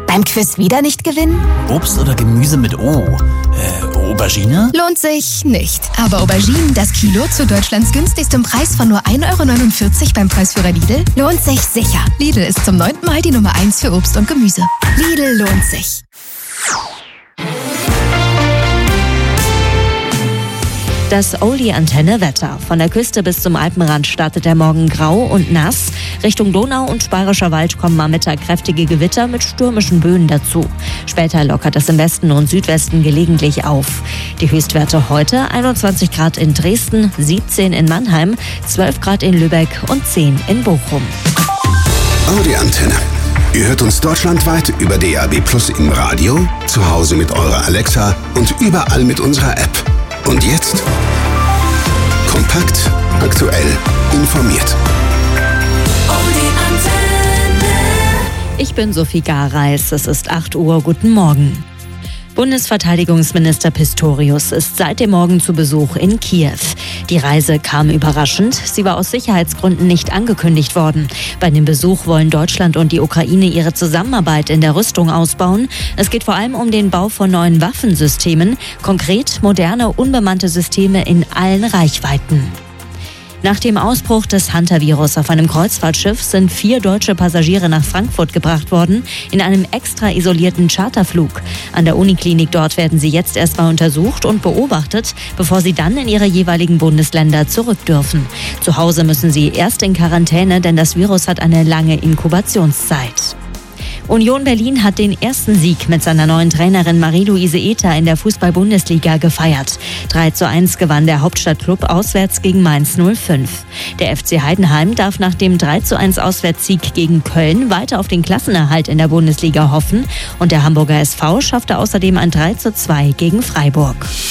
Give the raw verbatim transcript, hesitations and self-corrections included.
Beim Quiz wieder nicht gewinnen? Obst oder Gemüse mit O? Äh, Aubergine? Lohnt sich nicht. Aber Auberginen, das Kilo zu Deutschlands günstigstem Preis von nur ein Euro neunundvierzig beim Preisführer Lidl, lohnt sich sicher. Lidl ist zum neunten Mal die Nummer eins für Obst und Gemüse. Lidl lohnt sich. Das Oldie-Antenne-Wetter. Von der Küste bis zum Alpenrand startet der Morgen grau und nass. Richtung Donau und Bayerischer Wald kommen am Mittag kräftige Gewitter mit stürmischen Böen dazu. Später lockert es im Westen und Südwesten gelegentlich auf. Die Höchstwerte heute: einundzwanzig Grad in Dresden, siebzehn in Mannheim, zwölf Grad in Lübeck und zehn in Bochum. Audi-Antenne. Ihr hört uns deutschlandweit über D A B Plus im Radio, zu Hause mit eurer Alexa und überall mit unserer App. Und jetzt kompakt, aktuell, informiert. Ich bin Sophie Gareis, es ist acht Uhr, guten Morgen. Bundesverteidigungsminister Pistorius ist seit dem Morgen zu Besuch in Kiew. Die Reise kam überraschend. Sie war aus Sicherheitsgründen nicht angekündigt worden. Bei dem Besuch wollen Deutschland und die Ukraine ihre Zusammenarbeit in der Rüstung ausbauen. Es geht vor allem um den Bau von neuen Waffensystemen, konkret moderne, unbemannte Systeme in allen Reichweiten. Nach dem Ausbruch des Hunter-Virus auf einem Kreuzfahrtschiff sind vier deutsche Passagiere nach Frankfurt gebracht worden, in einem extra isolierten Charterflug. An der Uniklinik dort werden sie jetzt erstmal untersucht und beobachtet, bevor sie dann in ihre jeweiligen Bundesländer zurück dürfen. Zu Hause müssen sie erst in Quarantäne, denn das Virus hat eine lange Inkubationszeit. Union Berlin hat den ersten Sieg mit seiner neuen Trainerin Marie-Louise Ether in der Fußball-Bundesliga gefeiert. drei zu eins gewann der Hauptstadtklub auswärts gegen Mainz null fünf. Der F C Heidenheim darf nach dem drei zu eins Auswärtssieg gegen Köln weiter auf den Klassenerhalt in der Bundesliga hoffen. Und der Hamburger S V schaffte außerdem ein drei zu zwei gegen Freiburg.